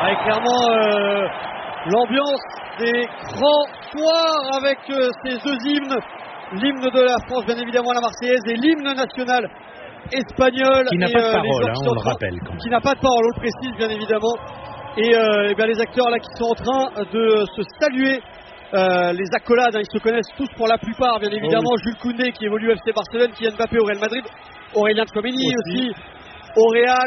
Avec clairement l'ambiance des grands soirs avec ces deux hymnes. L'hymne de la France, bien évidemment, la Marseillaise, et l'hymne national espagnol. Qui n'a pas de parole, on le rappelle. Qui n'a pas de parole, on le précise, bien évidemment. Et bien les acteurs là qui sont en train de se saluer. Les accolades, ils se connaissent tous pour la plupart, bien évidemment. Oh oui. Jules Koundé qui évolue au FC Barcelone, Kylian Mbappé au Real Madrid, Aurélien Tchouameni aussi au Real.